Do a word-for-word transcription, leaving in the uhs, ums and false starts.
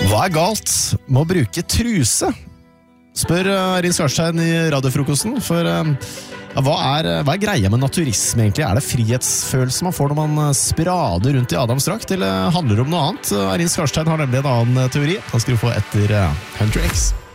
Hva er galt med å bruke truse? Spør Eirin Skarstein i radiofrokosten, for ja, hva, er, hva er greia med naturisme egentlig? Er det frihetsfølelse man får når man sprader rundt i Adams drakt, eller handler det om noe annet? Eirin Skarstein har nemlig en annen teori. Han skal du få etter Hunter X.